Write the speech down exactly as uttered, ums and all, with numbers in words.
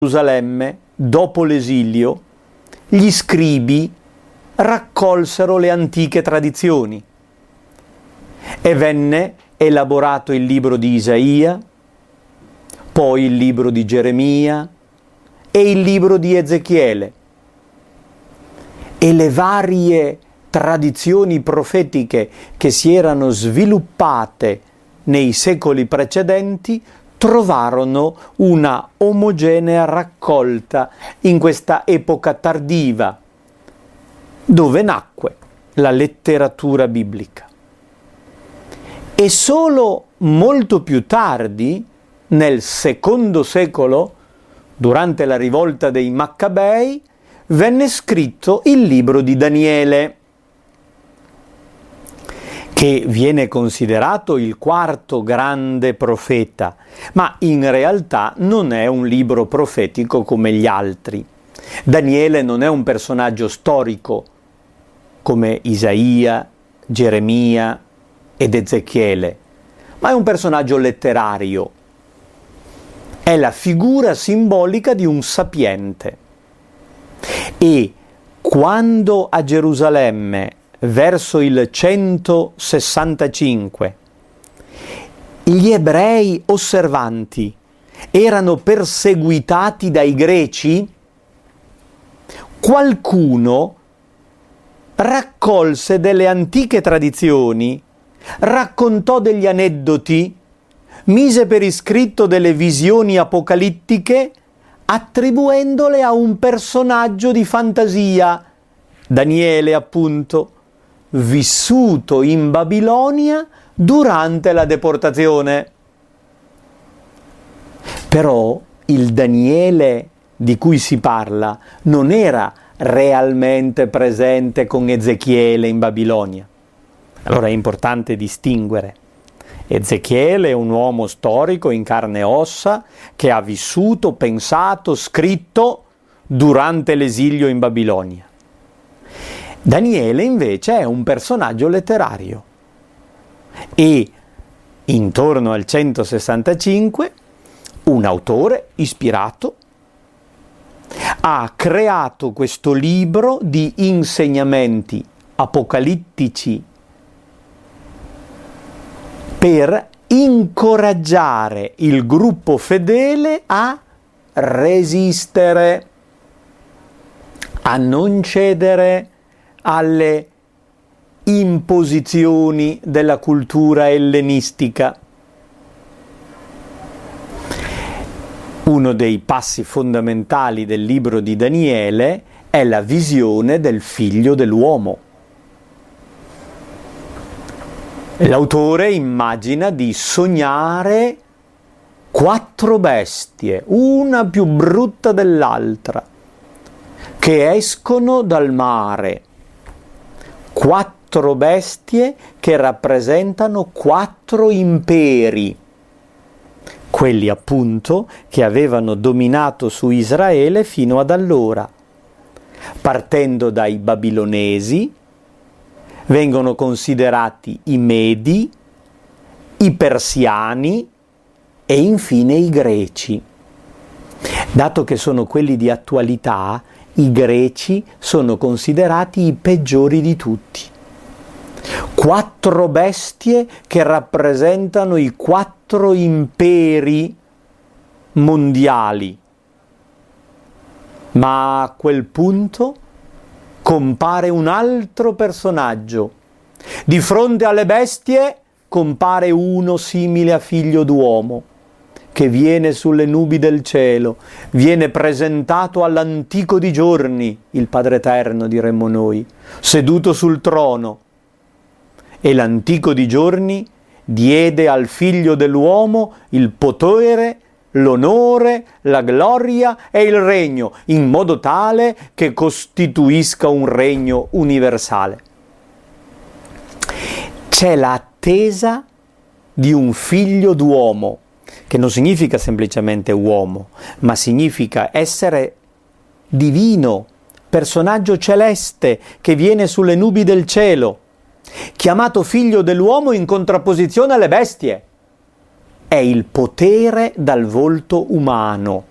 Gerusalemme, dopo l'esilio, gli scribi raccolsero le antiche tradizioni e venne elaborato il libro di Isaia, poi il libro di Geremia e il libro di Ezechiele. E le varie tradizioni profetiche che si erano sviluppate nei secoli precedenti trovarono una omogenea raccolta in questa epoca tardiva, dove nacque la letteratura biblica. E solo molto più tardi, nel secondo secolo, durante la rivolta dei Maccabei, venne scritto il libro di Daniele, che viene considerato il quarto grande profeta, ma in realtà non è un libro profetico come gli altri. Daniele non è un personaggio storico come Isaia, Geremia ed Ezechiele, ma è un personaggio letterario. È la figura simbolica di un sapiente. E quando a Gerusalemme, verso il centosessantacinque, gli ebrei osservanti erano perseguitati dai greci, qualcuno raccolse delle antiche tradizioni, raccontò degli aneddoti, mise per iscritto delle visioni apocalittiche, attribuendole a un personaggio di fantasia, Daniele appunto, vissuto in Babilonia durante la deportazione. Però il Daniele di cui si parla non era realmente presente con Ezechiele in Babilonia. Allora è importante distinguere. Ezechiele è un uomo storico in carne e ossa che ha vissuto, pensato, scritto durante l'esilio in Babilonia. Daniele invece è un personaggio letterario e intorno al centosessantacinque un autore ispirato ha creato questo libro di insegnamenti apocalittici per incoraggiare il gruppo fedele a resistere, a non cedere alle imposizioni della cultura ellenistica. Uno dei passi fondamentali del libro di Daniele è la visione del figlio dell'uomo. L'autore immagina di sognare quattro bestie, una più brutta dell'altra, che escono dal mare. Quattro bestie che rappresentano quattro imperi, quelli appunto che avevano dominato su Israele fino ad allora. Partendo dai babilonesi, vengono considerati i Medi, i Persiani e infine i Greci. Dato che sono quelli di attualità, i Greci sono considerati i peggiori di tutti. Quattro bestie che rappresentano i quattro imperi mondiali. Ma a quel punto compare un altro personaggio. Di fronte alle bestie compare uno simile a figlio d'uomo, che viene sulle nubi del cielo, viene presentato all'antico di giorni, il Padre Eterno diremmo noi, seduto sul trono. E l'antico di giorni diede al figlio dell'uomo il potere, l'onore, la gloria e il regno, in modo tale che costituisca un regno universale. C'è l'attesa di un figlio d'uomo, che non significa semplicemente uomo, ma significa essere divino, personaggio celeste che viene sulle nubi del cielo, chiamato figlio dell'uomo in contrapposizione alle bestie. È il potere dal volto umano.